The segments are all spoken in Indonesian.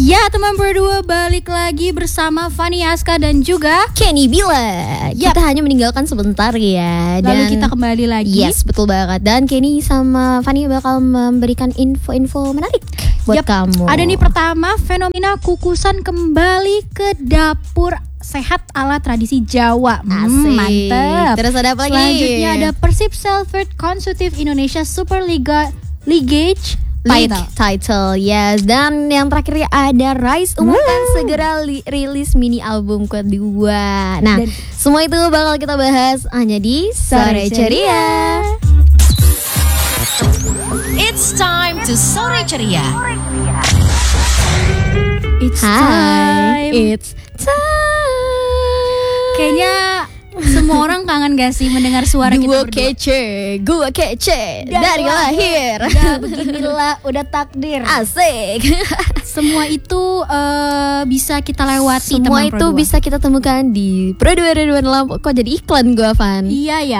Ya teman berdua, balik lagi bersama Fanny Aska dan juga Kenny Bila. Kita hanya meninggalkan sebentar ya. Lalu kita kembali lagi. Yes, betul banget. Dan Kenny sama Fanny bakal memberikan info-info menarik buat kamu. Ada nih pertama, fenomena kukusan kembali ke dapur sehat ala tradisi Jawa. Mantap. Terus ada apa lagi? Selanjutnya ada Persib Salford Consultative Indonesia Super Liga Title, yes. Dan yang terakhir ada Rise akan segera rilis mini album kedua. Nah, semua itu bakal kita bahas hanya di Sore Ceria. It's time to Sore Ceria. It's time. It's time. Kayaknya semua orang kangen gak sih mendengar suara kita berdua? Gua kece dari lahir. Ya beginilah udah takdir. Asik. Semua itu bisa kita lewati. Semua teman itu Pro2. bisa kita temukan di Pro2 Lampu. Kok jadi iklan gua, Van? Iya ya.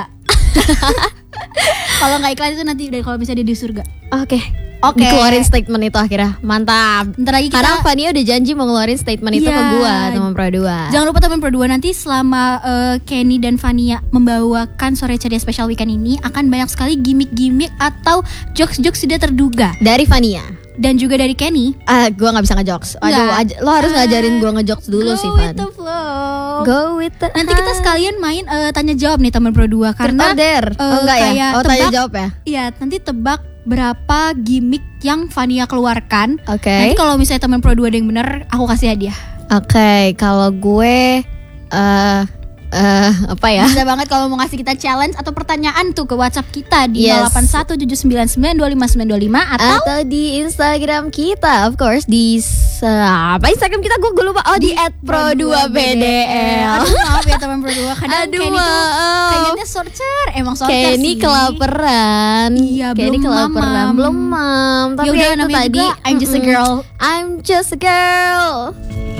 Kalau nggak iklan itu nanti kalau misalnya dia di surga. Oke. Oke. Dikeluarin statement itu akhirnya. Mantap. Ntar lagi kita. Karena Fania udah janji mau ngeluarin statement itu ke gua, teman Pro2. Jangan lupa teman Pro2, nanti selama Kenny dan Fania membawakan Sore Ceria Special Weekend ini akan banyak sekali gimmick-gimmick atau jokes-jokes tidak terduga Dari Fania. dan juga dari Kenny. Gua nggak bisa ngejokes. Aduh, lo harus ngajarin gua ngejokes dulu sih, Van. Go with the flow. Go with the. Nanti kita sekalian main tanya jawab nih teman Pro2 karena enggak ya? kayak Tanya jawab ya? Iya, nanti tebak berapa gimmick yang Fania keluarkan. Oke. Nanti kalau misalnya teman Pro2 ada yang benar, aku kasih hadiah. Oke, kalau gue apa ya? Bisa banget kalau mau ngasih kita challenge atau pertanyaan tuh ke WhatsApp kita di Yes. 0817992525 atau di Instagram kita, of course di apa Instagram kita gue lupa. Di @pro2bdl. Aduh, maaf ya teman Pro2, kadang Aduh, Kenny tuh maaf. kayaknya sorcer, emang sorcer Kenny sih. kelaparan. Iya, Kenny belum kelaparan, mamam. belum mam. Tapi Yaudah, ya itu namanya tadi juga I'm just a girl. I'm just a girl.